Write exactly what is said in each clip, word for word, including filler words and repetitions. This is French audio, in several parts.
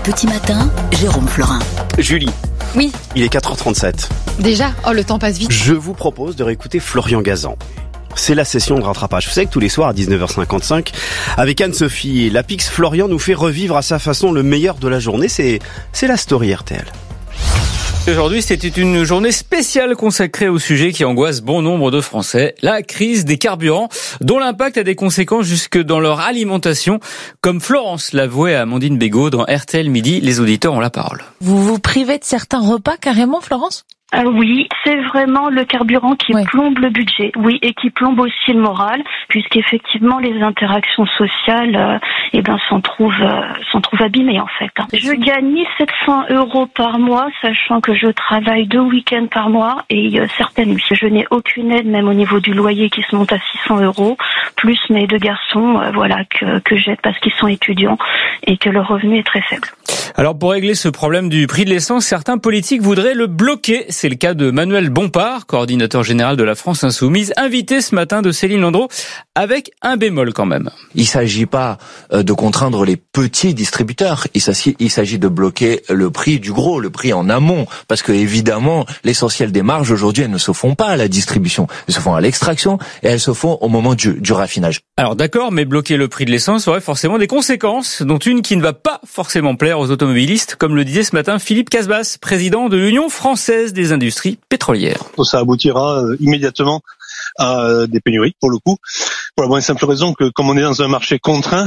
Petit Matin, Jérôme Florin. Julie. Oui. Il est quatre heures trente-sept. Déjà ? Oh, le temps passe vite. Je vous propose de réécouter Florian Gazan. C'est la session de rattrapage. Vous savez que tous les soirs à dix-neuf heures cinquante-cinq, avec Anne-Sophie et Lapix, Florian nous fait revivre à sa façon le meilleur de la journée. C'est, c'est la story R T L. Aujourd'hui, c'était une journée spéciale consacrée au sujet qui angoisse bon nombre de Français, la crise des carburants, dont l'impact a des conséquences jusque dans leur alimentation, comme Florence l'avouait à Amandine Bégaud dans R T L Midi. Les auditeurs ont la parole. Vous vous privez de certains repas carrément, Florence ? Euh, oui, c'est vraiment le carburant qui oui. plombe le budget, oui, et qui plombe aussi le moral, puisqu'effectivement les interactions sociales, euh, eh ben, s'en trouvent, euh, s'en trouvent abîmées en fait. Je gagne mille sept cents euros par mois, sachant que je travaille deux week-ends par mois et euh, certaines nuits. Je n'ai aucune aide, même au niveau du loyer qui se monte à six cents euros, plus mes deux garçons, euh, voilà, que, que j'aide parce qu'ils sont étudiants et que le revenu est très faible. Alors pour régler ce problème du prix de l'essence, certains politiques voudraient le bloquer. C'est le cas de Manuel Bompard, coordinateur général de la France Insoumise, invité ce matin de Céline Landreau, avec un bémol quand même. Il ne s'agit pas de contraindre les petits distributeurs, il s'agit, il s'agit de bloquer le prix du gros, le prix en amont, parce que évidemment l'essentiel des marges aujourd'hui elles ne se font pas à la distribution, elles se font à l'extraction et elles se font au moment du, du raffinage. Alors d'accord, mais bloquer le prix de l'essence aurait forcément des conséquences, dont une qui ne va pas forcément plaire aux automobilistes, comme le disait ce matin Philippe Casbas, président de l'Union française des industries pétrolières. Ça aboutira euh, immédiatement à euh, des pénuries, pour le coup, pour la bonne et simple raison que comme on est dans un marché contraint,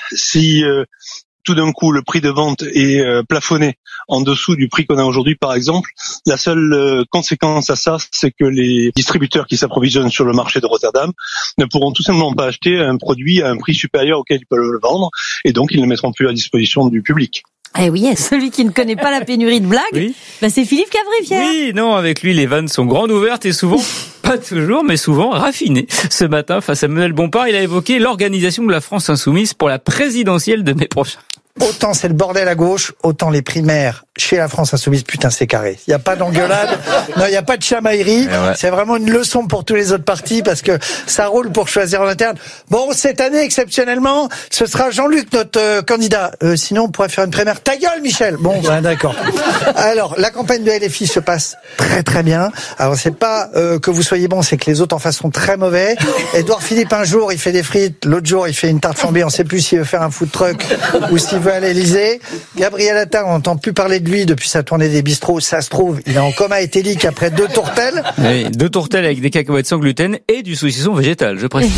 si euh, tout d'un coup le prix de vente est euh, plafonné en dessous du prix qu'on a aujourd'hui par exemple, la seule euh, conséquence à ça, c'est que les distributeurs qui s'approvisionnent sur le marché de Rotterdam ne pourront tout simplement pas acheter un produit à un prix supérieur auquel ils peuvent le vendre, et donc ils ne le mettront plus à disposition du public. Eh oui, celui qui ne connaît pas la pénurie de blagues, oui. bah c'est Philippe Cavrivière. Oui, non, avec lui, les vannes sont grandes ouvertes et souvent, pas toujours, mais souvent raffinées. Ce matin, face à Manuel Bompard, il a évoqué l'organisation de la France Insoumise pour la présidentielle de mai prochain. Autant c'est le bordel à gauche, autant les primaires chez la France Insoumise, putain c'est carré. Il n'y a pas d'engueulade, non il n'y a pas de chamaillerie, ouais. C'est vraiment une leçon pour tous les autres partis parce que ça roule pour choisir en interne. Bon, cette année exceptionnellement, ce sera Jean-Luc notre euh, candidat. Euh, sinon on pourrait faire une primaire. Ta gueule Michel. Bon, ben, d'accord. Alors la campagne de L F I se passe très très bien. Alors c'est pas euh, que vous soyez bon, c'est que les autres en face sont très mauvais. Édouard Philippe un jour il fait des frites, l'autre jour il fait une tarte flambée, on sait plus s'il veut faire un food truck ou s'il veut à l'Élysée. Gabriel Attal, on n'entend plus parler de lui depuis sa tournée des bistrots. Ça se trouve, il est en coma éthylique après deux tourtelles. Oui, deux tourtelles avec des cacahuètes sans gluten et du saucisson végétal, je précise.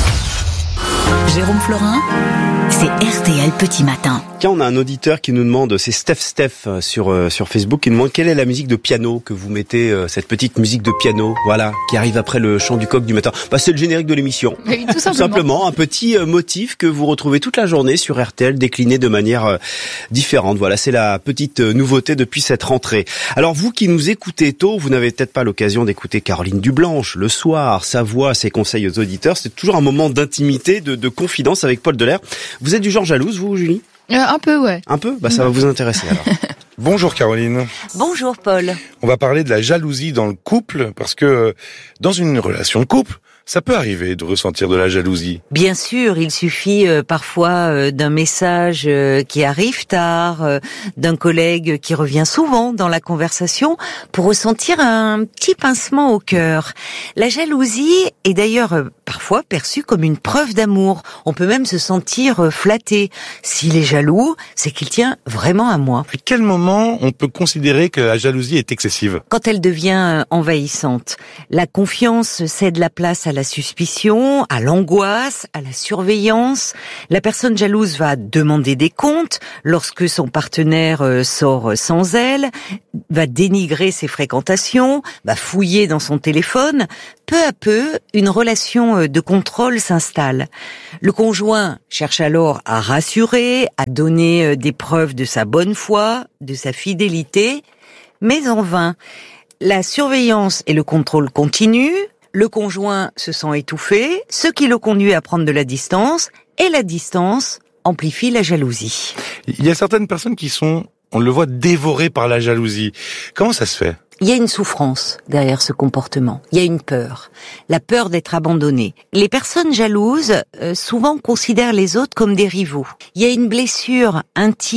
Jérôme Florin, c'est R T L Petit Matin. Tiens, on a un auditeur qui nous demande, c'est Steph Steph sur euh, sur Facebook, qui nous demande quelle est la musique de piano que vous mettez, euh, cette petite musique de piano, voilà, qui arrive après le chant du coq du matin. Bah, c'est le générique de l'émission. Oui, tout simplement. Tout simplement, un petit euh, motif que vous retrouvez toute la journée sur R T L, décliné de manière euh, différente. Voilà, c'est la petite euh, nouveauté depuis cette rentrée. Alors vous qui nous écoutez tôt, vous n'avez peut-être pas l'occasion d'écouter Caroline Dublanche le soir, sa voix, ses conseils aux auditeurs. C'est toujours un moment d'intimité, de, de confidence avec Paul Delair. Vous êtes du genre jalouse, vous, Julie ? Euh, un peu, ouais. Un peu ? Bah, ça va vous intéresser, alors. Bonjour Caroline. Bonjour Paul. On va parler de la jalousie dans le couple, parce que dans une relation de couple, ça peut arriver de ressentir de la jalousie. Bien sûr, il suffit euh, parfois euh, d'un message euh, qui arrive tard, euh, d'un collègue qui revient souvent dans la conversation pour ressentir un petit pincement au cœur. La jalousie est d'ailleurs euh, parfois perçue comme une preuve d'amour. On peut même se sentir euh, flatté. S'il est jaloux, c'est qu'il tient vraiment à moi. À quel moment on peut considérer que la jalousie est excessive ? Quand elle devient envahissante. La confiance cède la place à la suspicion, à l'angoisse, à la surveillance. La personne jalouse va demander des comptes lorsque son partenaire sort sans elle, va dénigrer ses fréquentations, va fouiller dans son téléphone. Peu à peu, une relation de contrôle s'installe. Le conjoint cherche alors à rassurer, à donner des preuves de sa bonne foi, de sa fidélité, mais en vain. La surveillance et le contrôle continuent. Le conjoint se sent étouffé, ce qui le conduit à prendre de la distance, et la distance amplifie la jalousie. Il y a certaines personnes qui sont, on le voit, dévorées par la jalousie. Comment ça se fait ? Il y a une souffrance derrière ce comportement. Il y a une peur. La peur d'être abandonné. Les personnes jalouses, euh, souvent considèrent les autres comme des rivaux. Il y a une blessure intime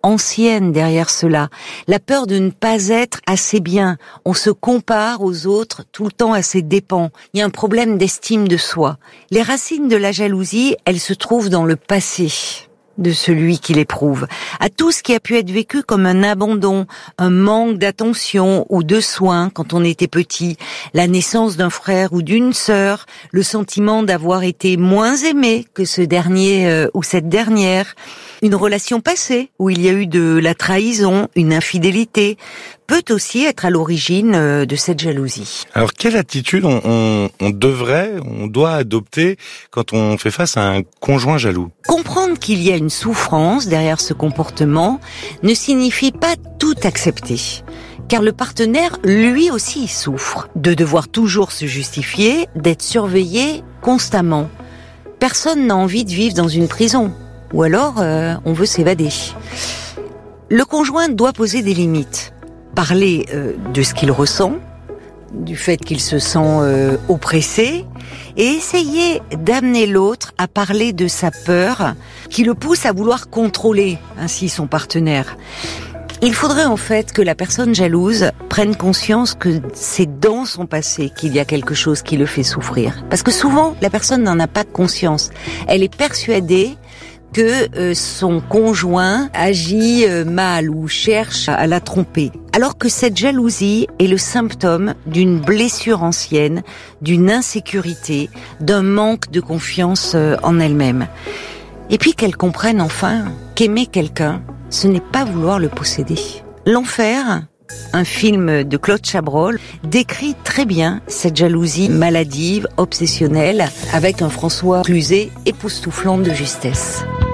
ancienne derrière cela. La peur de ne pas être assez bien. On se compare aux autres tout le temps à ses dépens. Il y a un problème d'estime de soi. Les racines de la jalousie, elles se trouvent dans le passé de celui qui l'éprouve, à tout ce qui a pu être vécu comme un abandon, un manque d'attention ou de soins quand on était petit, la naissance d'un frère ou d'une sœur, le sentiment d'avoir été moins aimé que ce dernier euh, ou cette dernière, une relation passée où il y a eu de la trahison, une infidélité, peut aussi être à l'origine euh, de cette jalousie. Alors, quelle attitude on, on, on devrait, on doit adopter quand on fait face à un conjoint jaloux ? Comprendre qu'il y a une souffrance derrière ce comportement ne signifie pas tout accepter. Car le partenaire, lui aussi, souffre de devoir toujours se justifier, d'être surveillé constamment. Personne n'a envie de vivre dans une prison. Ou alors, euh, on veut s'évader. Le conjoint doit poser des limites. Parler euh, de ce qu'il ressent, du fait qu'il se sent euh, oppressé, et essayer d'amener l'autre à parler de sa peur, qui le pousse à vouloir contrôler ainsi son partenaire. Il faudrait en fait que la personne jalouse prenne conscience que c'est dans son passé qu'il y a quelque chose qui le fait souffrir. Parce que souvent, la personne n'en a pas conscience. Elle est persuadée que euh, son conjoint agit euh, mal ou cherche à la tromper. Alors que cette jalousie est le symptôme d'une blessure ancienne, d'une insécurité, d'un manque de confiance euh, en elle-même. Et puis qu'elle comprenne enfin qu'aimer quelqu'un, ce n'est pas vouloir le posséder. L'Enfer, un film de Claude Chabrol, décrit très bien cette jalousie maladive, obsessionnelle, avec un François Cluzet époustouflant de justesse.